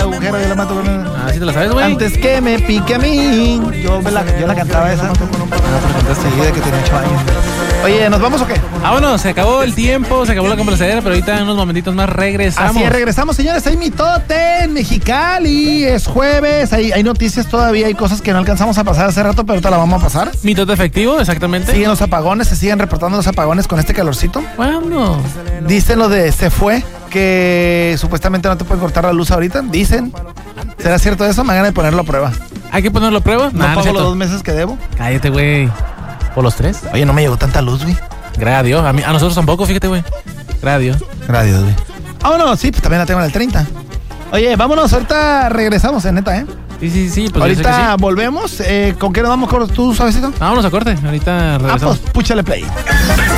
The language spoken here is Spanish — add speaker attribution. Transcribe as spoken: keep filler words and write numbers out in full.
Speaker 1: agujero, yo la mato con el...
Speaker 2: Ah, ¿sí te la sabes, güey?
Speaker 1: Antes que me pique a mí. Yo, me la, yo la cantaba esa. Ah, sí, de que tenía ocho años. Oye, ¿nos vamos o qué?
Speaker 2: Ah, bueno, se acabó el tiempo, se acabó la complacedera, pero ahorita en unos momentitos más regresamos.
Speaker 1: Así es, regresamos, señores. Hay mitote en Mexicali. Es jueves. Hay, hay noticias todavía. Hay cosas que no alcanzamos a pasar hace rato, pero ahorita la vamos a pasar.
Speaker 2: Mitote efectivo, exactamente.
Speaker 1: Siguen los apagones, se siguen reportando los apagones con este calorcito.
Speaker 2: ¿Cuándo?
Speaker 1: Dicen lo de se fue, que supuestamente no te pueden cortar la luz ahorita. Dicen. ¿Será cierto eso? Me hagan de ponerlo a prueba.
Speaker 2: ¿Hay que ponerlo a prueba?
Speaker 1: No
Speaker 2: Nah,
Speaker 1: pago
Speaker 2: no
Speaker 1: los dos meses que debo.
Speaker 2: Cállate, güey. ¿Por los tres?
Speaker 1: Oye, no me llegó tanta luz, güey.
Speaker 2: Gracias a Dios. A, mí, a nosotros tampoco, fíjate, güey. Gracias a Dios.
Speaker 1: Gracias a Dios, güey. Vámonos, sí, pues también la tengo en el treinta. Oye, vámonos, ahorita regresamos, en neta, ¿eh?
Speaker 2: Sí, sí, sí. Pues
Speaker 1: ahorita
Speaker 2: yo sé que sí.
Speaker 1: volvemos. Eh, ¿Con qué nos vamos, tú, suavecito?
Speaker 2: Vámonos a corte. Ahorita regresamos.
Speaker 1: Ah, pues, púchale play.